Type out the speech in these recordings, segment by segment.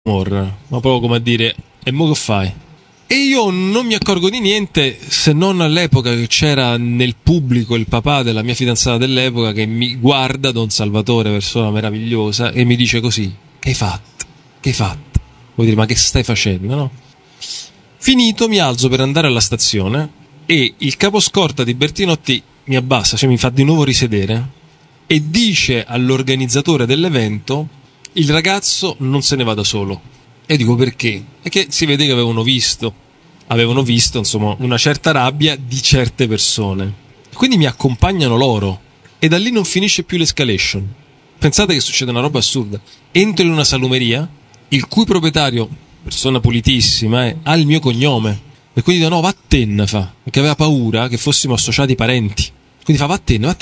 Gomorra, ma proprio come a dire, e mo che fai? E io non mi accorgo di niente, se non all'epoca che c'era nel pubblico il papà della mia fidanzata dell'epoca che mi guarda, Don Salvatore, persona meravigliosa, e mi dice così: che hai fatto? Che hai fatto? Vuol dire, ma che stai facendo, no? Finito, mi alzo per andare alla stazione e il caposcorta di Bertinotti mi abbassa, cioè mi fa di nuovo risedere e dice all'organizzatore dell'evento: il ragazzo non se ne va da solo. E dico, perché? Perché si vede che avevano visto insomma una certa rabbia di certe persone, quindi mi accompagnano loro e da lì non finisce più l'escalation. Pensate che succede una roba assurda: entro in una salumeria il cui proprietario, persona pulitissima, ha il mio cognome e quindi dico: no, vattene, fa, perché aveva paura che fossimo associati parenti, quindi fa: vattene,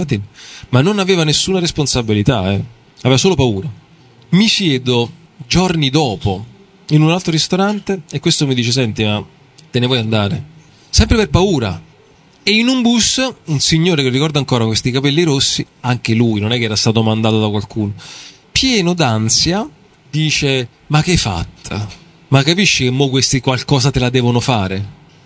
ma non aveva nessuna responsabilità, aveva solo paura. Mi siedo giorni dopo in un altro ristorante e questo mi dice: senti, ma te ne vuoi andare? Sempre per paura. E in un bus un signore che ricordo ancora, con questi capelli rossi, anche lui non è che era stato mandato da qualcuno, pieno d'ansia, dice: ma che hai fatta? Ma capisci che mo questi qualcosa te la devono fare?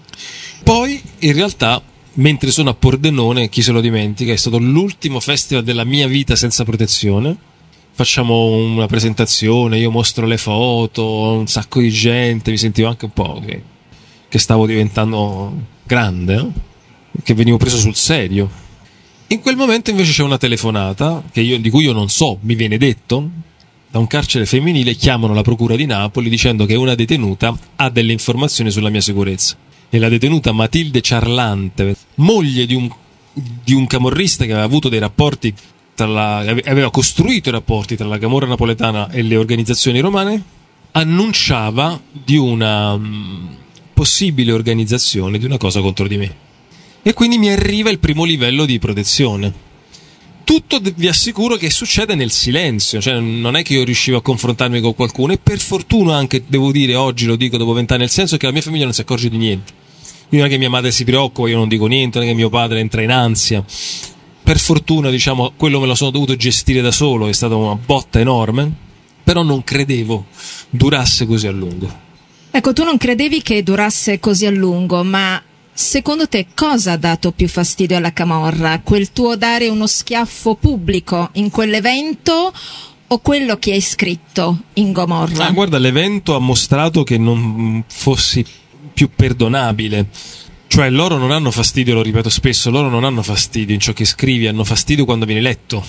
Poi in realtà, mentre sono a Pordenone, chi se lo dimentica, è stato l'ultimo festival della mia vita senza protezione. Facciamo una presentazione, io mostro le foto, un sacco di gente, mi sentivo anche un po' che stavo diventando grande, no? Che venivo preso sul serio. In quel momento invece c'è una telefonata di cui io non so, mi viene detto, da un carcere femminile. Chiamano la procura di Napoli dicendo che una detenuta ha delle informazioni sulla mia sicurezza. E la detenuta Matilde Ciarlante, moglie di un camorrista che aveva avuto dei rapporti aveva costruito i rapporti tra la camorra napoletana e le organizzazioni romane, annunciava di una possibile organizzazione di una cosa contro di me. E quindi mi arriva il primo livello di protezione. Tutto, vi assicuro, che succede nel silenzio, cioè non è che io riuscivo a confrontarmi con qualcuno, e per fortuna anche, devo dire, oggi lo dico dopo 20 anni, nel senso che la mia famiglia non si accorge di niente. Quindi non è che mia madre si preoccupa, io non dico niente, non è che mio padre entra in ansia. Per fortuna, diciamo, quello me lo sono dovuto gestire da solo, è stata una botta enorme, però non credevo durasse così a lungo. Ecco, tu non credevi che durasse così a lungo, ma secondo te cosa ha dato più fastidio alla camorra? Quel tuo dare uno schiaffo pubblico in quell'evento o quello che hai scritto in Gomorra? Guarda, l'evento ha mostrato che non fossi più perdonabile. Cioè loro non hanno fastidio, lo ripeto spesso, loro non hanno fastidio in ciò che scrivi, hanno fastidio quando viene letto.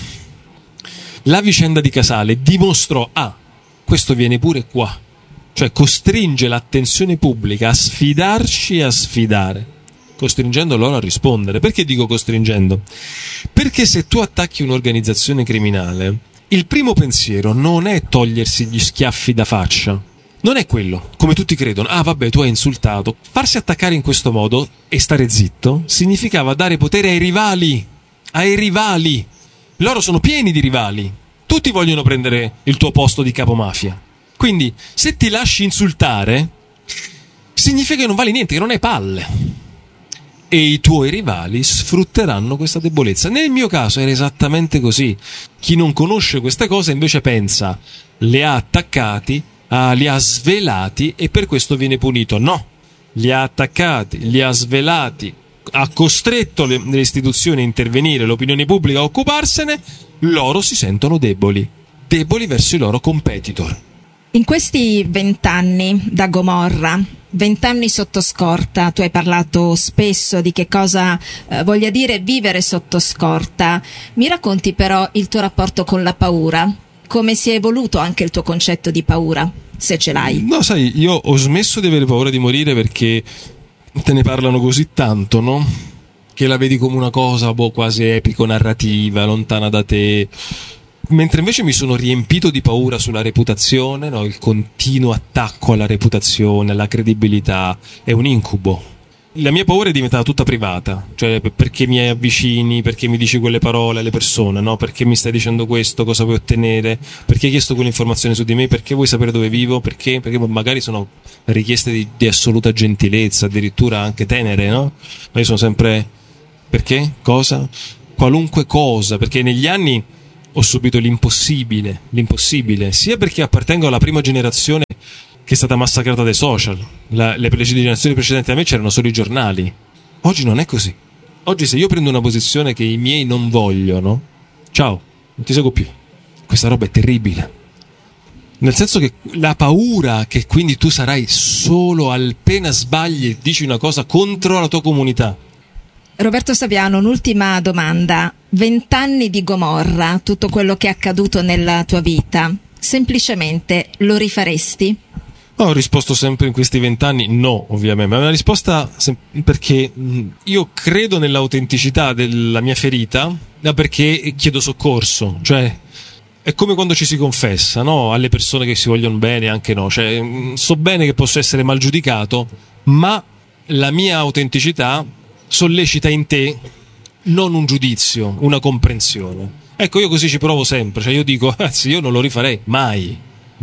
La vicenda di Casale dimostrò, questo viene pure qua, cioè costringe l'attenzione pubblica a sfidarci e a sfidare, costringendo loro a rispondere. Perché dico costringendo? Perché se tu attacchi un'organizzazione criminale, il primo pensiero non è togliersi gli schiaffi da faccia. Non è quello, come tutti credono. Vabbè, tu hai insultato. Farsi attaccare in questo modo e stare zitto significava dare potere ai rivali. Ai rivali. Loro sono pieni di rivali. Tutti vogliono prendere il tuo posto di capomafia. Quindi, se ti lasci insultare, significa che non vali niente, che non hai palle. E i tuoi rivali sfrutteranno questa debolezza. Nel mio caso era esattamente così. Chi non conosce queste cose invece pensa: le ha attaccati, li ha svelati e per questo viene punito. No, li ha attaccati, li ha svelati, ha costretto le istituzioni a intervenire, l'opinione pubblica a occuparsene. Loro si sentono deboli verso i loro competitor. In questi 20 anni da Gomorra, 20 anni sotto scorta, tu hai parlato spesso di che cosa voglia dire vivere sotto scorta. Mi racconti però il tuo rapporto con la paura? Come si è evoluto anche il tuo concetto di paura, se ce l'hai? No, sai, io ho smesso di avere paura di morire perché te ne parlano così tanto, no? Che la vedi come una cosa quasi epico-narrativa, lontana da te. Mentre invece mi sono riempito di paura sulla reputazione, no? Il continuo attacco alla reputazione, alla credibilità, è un incubo. La mia paura è diventata tutta privata, cioè perché mi avvicini, perché mi dici quelle parole alle persone, no? Perché mi stai dicendo questo, cosa vuoi ottenere, perché hai chiesto quell'informazione su di me, perché vuoi sapere dove vivo, perché magari sono richieste di assoluta gentilezza, addirittura anche tenere, no? Ma io sono sempre: perché? Cosa? Qualunque cosa, perché negli anni ho subito l'impossibile, sia perché appartengo alla prima generazione che è stata massacrata dai social. Le generazioni precedenti a me c'erano solo i giornali. Oggi non è così. Oggi se io prendo una posizione che i miei non vogliono, ciao, non ti seguo più. Questa roba è terribile. Nel senso che la paura che quindi tu sarai solo appena sbagli e dici una cosa contro la tua comunità. Roberto Saviano, un'ultima domanda. 20 anni di Gomorra, tutto quello che è accaduto nella tua vita, semplicemente lo rifaresti? Ho risposto sempre in questi 20 anni no, ovviamente, ma è una risposta perché io credo nell'autenticità della mia ferita, perché chiedo soccorso, cioè è come quando ci si confessa, no? Alle persone che si vogliono bene, anche no, cioè so bene che posso essere mal giudicato, ma la mia autenticità sollecita in te non un giudizio, una comprensione. Ecco, io così ci provo sempre, cioè io dico, ragazzi, io non lo rifarei mai.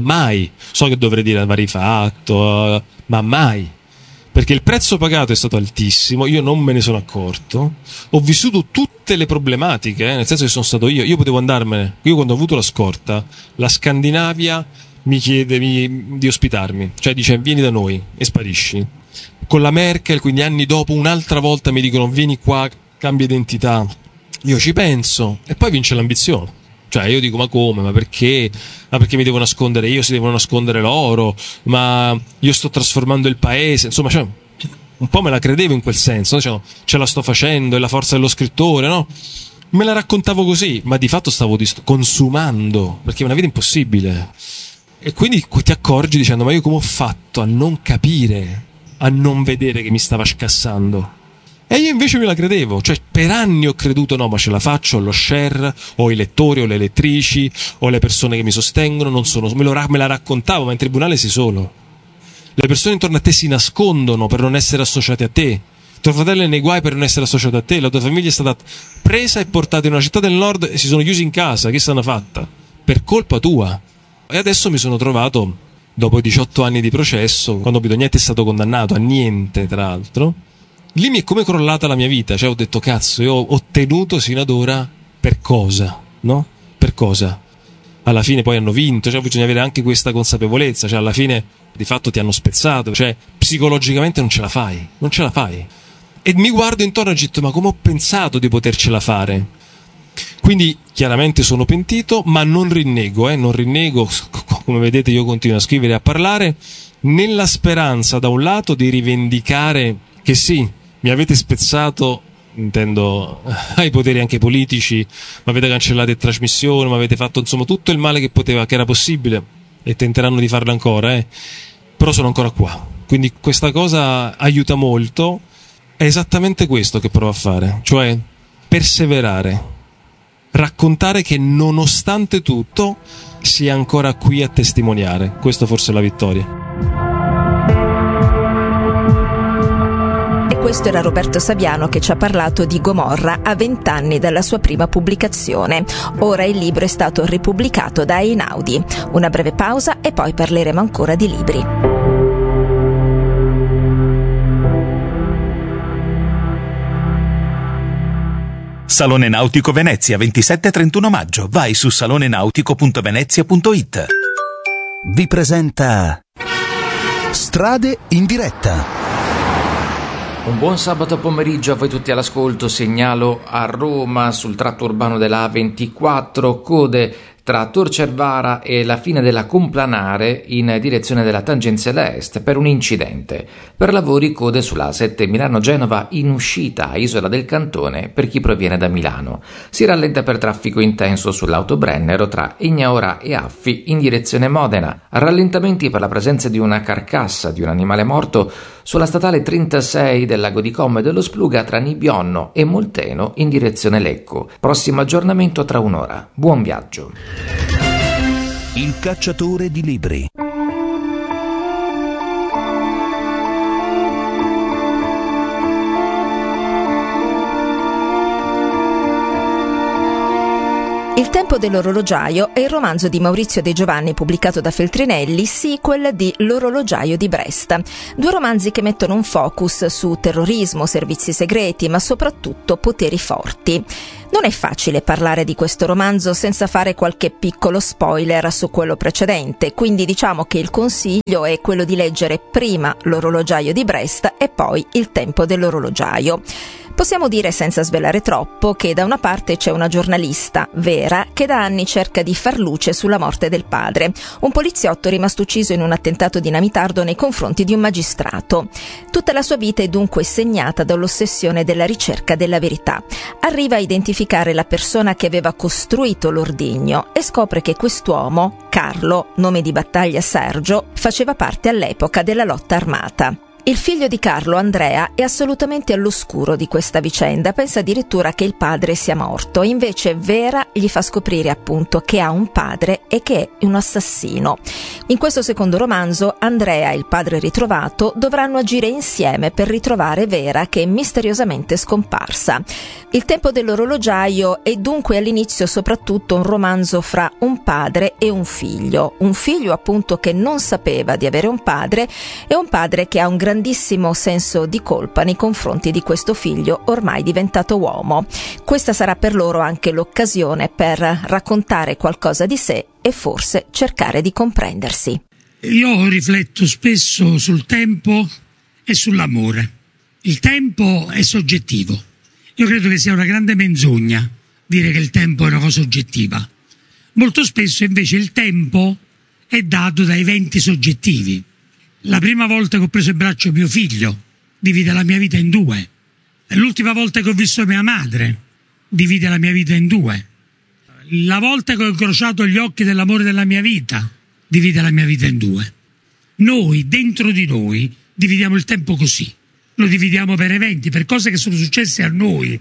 So che dovrei dire va rifatto, ma mai, perché il prezzo pagato è stato altissimo, io non me ne sono accorto, ho vissuto tutte le problematiche, nel senso che sono stato io potevo andarmene. Io quando ho avuto la scorta, la Scandinavia mi chiede di ospitarmi, cioè dice vieni da noi e sparisci. Con la Merkel, quindi anni dopo, un'altra volta mi dicono vieni qua, cambia identità, io ci penso e poi vince l'ambizione. Cioè io dico ma come, ma perché mi devo nascondere io, si devono nascondere loro, ma io sto trasformando il paese, insomma, cioè, un po' me la credevo in quel senso, cioè, ce la sto facendo, è la forza dello scrittore, no? Me la raccontavo così, ma di fatto stavo consumando, perché è una vita impossibile. E quindi ti accorgi dicendo ma io come ho fatto a non capire, a non vedere che mi stava scassando? E io invece me la credevo, cioè per anni ho creduto no, ma ce la faccio, ho lo share, ho i lettori, ho le lettrici, ho le persone che mi sostengono, non sono, me la raccontavo, ma in tribunale sei solo. Le persone intorno a te si nascondono per non essere associate a te. Tuo fratello è nei guai per non essere associato a te, la tua famiglia è stata presa e portata in una città del nord e si sono chiusi in casa, che s'hanno fatta? Per colpa tua. E adesso mi sono trovato, dopo 18 anni di processo, quando Bidognetti è stato condannato a niente, tra l'altro, lì mi è come crollata la mia vita, cioè ho detto cazzo, io ho ottenuto sino ad ora per cosa, no? Per cosa? Alla fine poi hanno vinto, cioè bisogna avere anche questa consapevolezza, cioè alla fine di fatto ti hanno spezzato, cioè psicologicamente non ce la fai. E mi guardo intorno e ho detto ma come ho pensato di potercela fare? Quindi chiaramente sono pentito, ma non rinnego, come vedete io continuo a scrivere e a parlare, nella speranza da un lato di rivendicare che sì, mi avete spezzato, intendo ai poteri anche politici, mi avete cancellato in trasmissione, mi avete fatto insomma tutto il male che era possibile e tenteranno di farlo ancora, però sono ancora qua, quindi questa cosa aiuta molto. È esattamente questo che provo a fare, cioè perseverare, raccontare che nonostante tutto si è ancora qui a testimoniare. Questo forse è la vittoria. Questo era Roberto Saviano che ci ha parlato di Gomorra a 20 anni dalla sua prima pubblicazione. Ora il libro è stato ripubblicato da Einaudi. Una breve pausa e poi parleremo ancora di libri. Salone Nautico Venezia, 27-31 maggio. Vai su salonenautico.venezia.it. Vi presenta Strade in diretta. Un buon sabato pomeriggio a voi tutti all'ascolto. Segnalo a Roma sul tratto urbano della A24 code tra Tor Cervara e la fine della Complanare in direzione della tangenziale est per un incidente. Per lavori code sulla A7 Milano-Genova in uscita a Isola del Cantone per chi proviene da Milano. Si rallenta per traffico intenso sull'autobrennero tra Ignaora e Affi in direzione Modena. Rallentamenti per la presenza di una carcassa di un animale morto sulla statale 36 del Lago di Como e dello Spluga tra Nibionno e Molteno in direzione Lecco. Prossimo aggiornamento tra un'ora. Buon viaggio. Il cacciatore di libri. Il tempo dell'orologiaio è il romanzo di Maurizio De Giovanni pubblicato da Feltrinelli, sequel di L'orologiaio di Brest. 2 romanzi che mettono un focus su terrorismo, servizi segreti, ma soprattutto poteri forti. Non è facile parlare di questo romanzo senza fare qualche piccolo spoiler su quello precedente, quindi diciamo che il consiglio è quello di leggere prima L'orologiaio di Brest e poi Il tempo dell'orologiaio. Possiamo dire, senza svelare troppo, che da una parte c'è una giornalista, Vera, che da anni cerca di far luce sulla morte del padre, un poliziotto rimasto ucciso in un attentato dinamitardo nei confronti di un magistrato. Tutta la sua vita è dunque segnata dall'ossessione della ricerca della verità. Arriva a identificare la persona che aveva costruito l'ordigno e scopre che quest'uomo, Carlo, nome di battaglia Sergio, faceva parte all'epoca della lotta armata. Il figlio di Carlo, Andrea, è assolutamente all'oscuro di questa vicenda, pensa addirittura che il padre sia morto, invece Vera gli fa scoprire appunto che ha un padre e che è un assassino. In questo secondo romanzo, Andrea e il padre ritrovato dovranno agire insieme per ritrovare Vera, che è misteriosamente scomparsa. Il tempo dell'orologiaio è dunque all'inizio soprattutto un romanzo fra un padre e un figlio appunto che non sapeva di avere un padre e un padre che ha un grandissimo senso di colpa nei confronti di questo figlio ormai diventato uomo. Questa sarà per loro anche l'occasione per raccontare qualcosa di sé e forse cercare di comprendersi. Io rifletto spesso sul tempo e sull'amore. Il tempo è soggettivo. Io credo che sia una grande menzogna dire che il tempo è una cosa oggettiva. Molto spesso invece il tempo è dato da eventi soggettivi. La prima volta che ho preso in braccio mio figlio divide la mia vita in 2. L'ultima volta che ho visto mia madre divide la mia vita in 2. La volta che ho incrociato gli occhi dell'amore della mia vita divide la mia vita in 2. Noi, dentro di noi, dividiamo il tempo così. Lo dividiamo per eventi, per cose che sono successe a noi.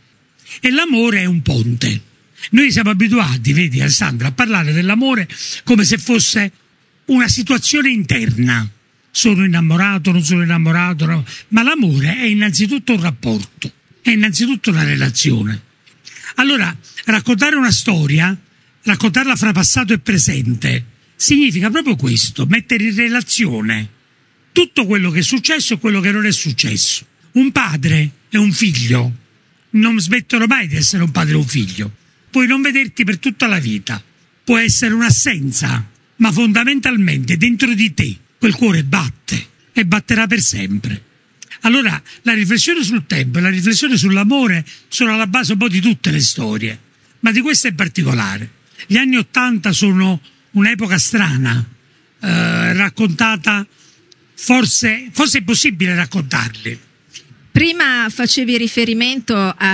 E l'amore è un ponte. Noi siamo abituati, vedi Alessandra, a parlare dell'amore come se fosse una situazione interna. Sono innamorato, non sono innamorato, no. Ma l'amore è innanzitutto un rapporto, è innanzitutto una relazione. Allora, raccontare una storia, raccontarla fra passato e presente, significa proprio questo, mettere in relazione tutto quello che è successo e quello che non è successo. Un padre e un figlio non smettono mai di essere un padre e un figlio. Puoi non vederti per tutta la vita, può essere un'assenza, ma fondamentalmente dentro di te quel cuore batte e batterà per sempre. Allora la riflessione sul tempo e la riflessione sull'amore sono alla base un po' di tutte le storie, ma di questa in particolare. Gli anni '80 sono un'epoca strana, raccontata, forse è possibile raccontarli. Prima facevi riferimento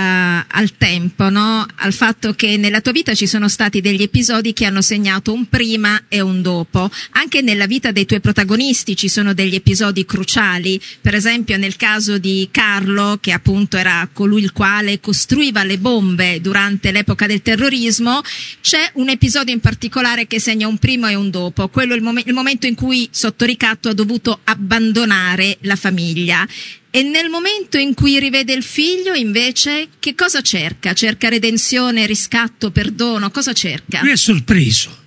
al tempo, no? Al fatto che nella tua vita ci sono stati degli episodi che hanno segnato un prima e un dopo. Anche nella vita dei tuoi protagonisti ci sono degli episodi cruciali. Per esempio nel caso di Carlo, che appunto era colui il quale costruiva le bombe durante l'epoca del terrorismo, c'è un episodio in particolare che segna un prima e un dopo. Quello è il momento in cui sotto ricatto ha dovuto abbandonare la famiglia. E nel momento in cui rivede il figlio, invece, che cosa cerca? Cerca redenzione, riscatto, perdono? Cosa cerca? Lui è sorpreso.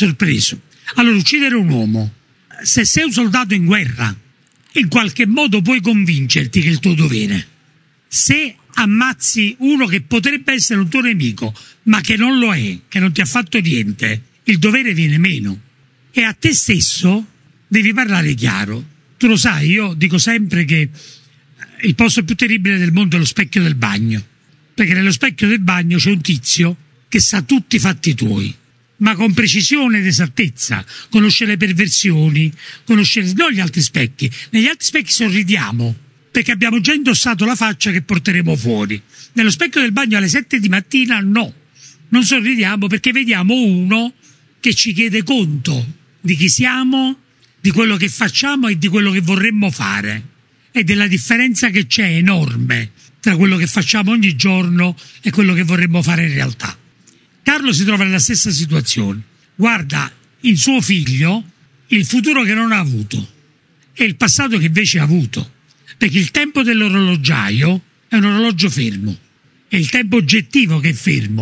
Allora, uccidere un uomo, se sei un soldato in guerra, in qualche modo puoi convincerti che è il tuo dovere. Se ammazzi uno che potrebbe essere un tuo nemico, ma che non lo è, che non ti ha fatto niente, il dovere viene meno. E a te stesso devi parlare chiaro. Tu lo sai, io dico sempre che il posto più terribile del mondo è lo specchio del bagno, perché nello specchio del bagno c'è un tizio che sa tutti i fatti tuoi, ma con precisione ed esattezza, conosce le perversioni, conosce non gli altri specchi. Negli altri specchi sorridiamo, perché abbiamo già indossato la faccia che porteremo fuori. Nello specchio del bagno alle 7 di mattina no, non sorridiamo perché vediamo uno che ci chiede conto di chi siamo, di quello che facciamo e di quello che vorremmo fare. E della differenza che c'è enorme tra quello che facciamo ogni giorno e quello che vorremmo fare in realtà. Carlo si trova nella stessa situazione. Guarda in suo figlio il futuro che non ha avuto e il passato che invece ha avuto, perché il tempo dell'orologiaio è un orologio fermo, è il tempo oggettivo che è fermo,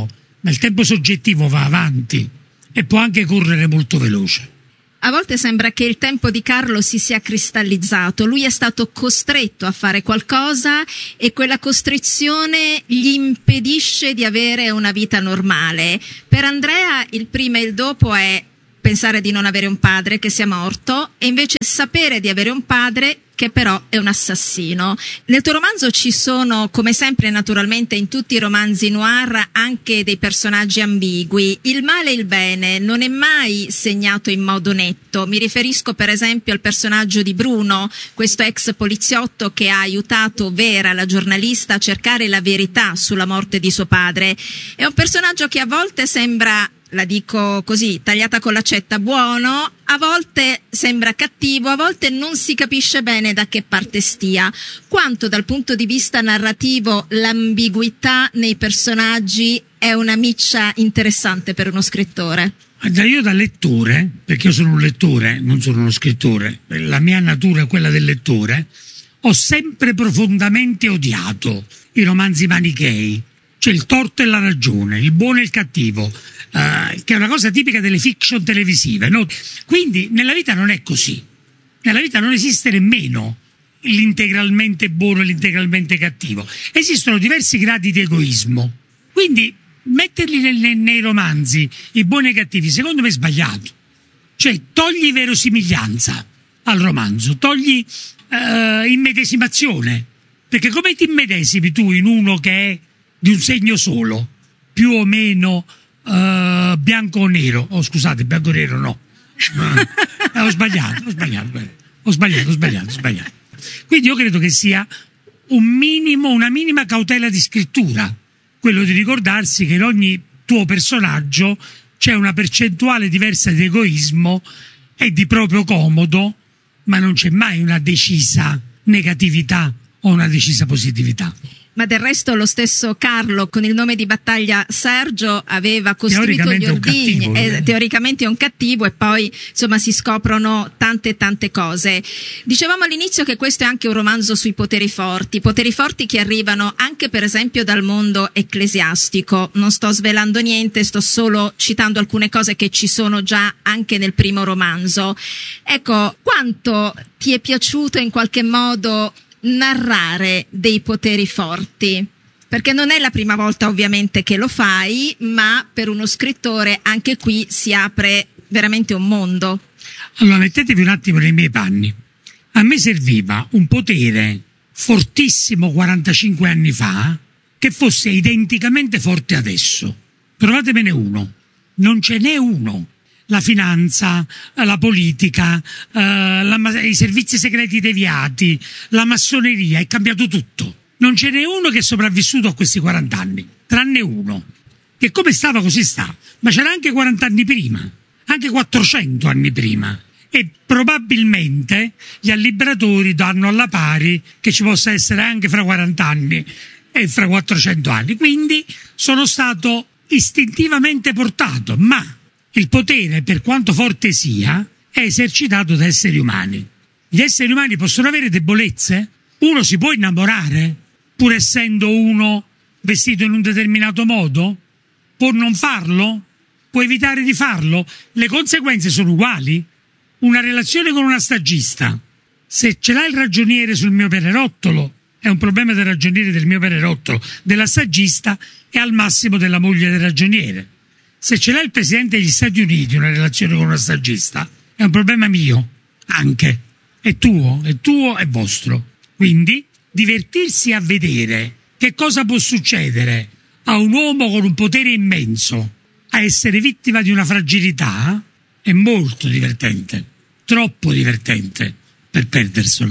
ma il tempo soggettivo va avanti e può anche correre molto veloce. A volte sembra che il tempo di Carlo si sia cristallizzato, lui è stato costretto a fare qualcosa e quella costrizione gli impedisce di avere una vita normale. Per Andrea il prima e il dopo è pensare di non avere un padre che sia morto e invece sapere di avere un padre che però è un assassino. Nel tuo romanzo ci sono, come sempre naturalmente in tutti i romanzi noir, anche dei personaggi ambigui. Il male e il bene non è mai segnato in modo netto. Mi riferisco per esempio al personaggio di Bruno, questo ex poliziotto che ha aiutato Vera, la giornalista, a cercare la verità sulla morte di suo padre. È un personaggio che a volte sembra, la dico così, tagliata con l'accetta, buono, a volte sembra cattivo, a volte non si capisce bene da che parte stia. Quanto dal punto di vista narrativo l'ambiguità nei personaggi è una miccia interessante per uno scrittore? Io da lettore, perché io sono un lettore, non sono uno scrittore, la mia natura è quella del lettore, ho sempre profondamente odiato i romanzi manichei, cioè il torto e la ragione, il buono e il cattivo, che è una cosa tipica delle fiction televisive, no? Quindi nella vita non è così, nella vita non esiste nemmeno l'integralmente buono e l'integralmente cattivo, esistono diversi gradi di egoismo, quindi metterli nei romanzi i buoni e i cattivi secondo me è sbagliato, cioè togli verosimiglianza al romanzo, togli immedesimazione, perché come ti immedesimi tu in uno che è di un segno solo, più o meno bianco o nero, scusate, bianco o nero no, ho sbagliato. Quindi io credo che sia una minima cautela di scrittura, quello di ricordarsi che in ogni tuo personaggio c'è una percentuale diversa di egoismo e di proprio comodo, ma non c'è mai una decisa negatività o una decisa positività. Ma del resto lo stesso Carlo, con il nome di battaglia Sergio, aveva costruito gli ordigni, teoricamente è un cattivo, e poi insomma si scoprono tante cose. Dicevamo all'inizio che questo è anche un romanzo sui poteri forti che arrivano anche per esempio dal mondo ecclesiastico. Non sto svelando niente, sto solo citando alcune cose che ci sono già anche nel primo romanzo. Ecco, quanto ti è piaciuto in qualche modo narrare dei poteri forti? Perché non è la prima volta ovviamente che lo fai, ma per uno scrittore anche qui si apre veramente un mondo. Allora mettetevi un attimo nei miei panni. A me serviva un potere fortissimo 45 anni fa che fosse identicamente forte adesso. Provatemene uno. Non ce n'è uno. La finanza, la politica, i servizi segreti deviati, la massoneria, è cambiato tutto. Non ce n'è uno che è sopravvissuto a questi 40 anni, tranne uno, che come stava così sta, ma c'era anche 40 anni prima, anche 400 anni prima. E probabilmente gli alliberatori danno alla pari che ci possa essere anche fra 40 anni e fra 400 anni. Quindi sono stato istintivamente portato, ma il potere, per quanto forte sia, è esercitato da esseri umani. Gli esseri umani possono avere debolezze? Uno si può innamorare, pur essendo uno vestito in un determinato modo? Può non farlo? Può evitare di farlo? Le conseguenze sono uguali? Una relazione con una stagista, se ce l'ha il ragioniere sul mio pianerottolo, è un problema del ragioniere del mio pianerottolo, della stagista è al massimo della moglie del ragioniere. Se ce l'ha il Presidente degli Stati Uniti una relazione con una stagista, è un problema mio, anche. È tuo, è vostro. Quindi, divertirsi a vedere che cosa può succedere a un uomo con un potere immenso a essere vittima di una fragilità è molto divertente, troppo divertente per perderselo.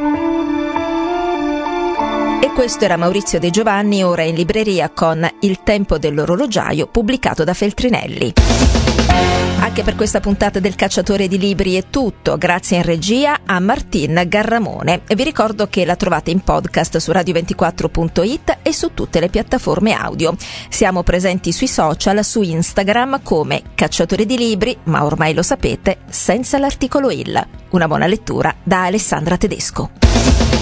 E questo era Maurizio De Giovanni, ora in libreria con Il tempo dell'orologiaio, pubblicato da Feltrinelli. Anche per questa puntata del Cacciatore di Libri è tutto, grazie in regia a Martin Garramone. Vi ricordo che la trovate in podcast su radio24.it e su tutte le piattaforme audio. Siamo presenti sui social, su Instagram come Cacciatore di Libri, ma ormai lo sapete, senza l'articolo il. Una buona lettura da Alessandra Tedesco.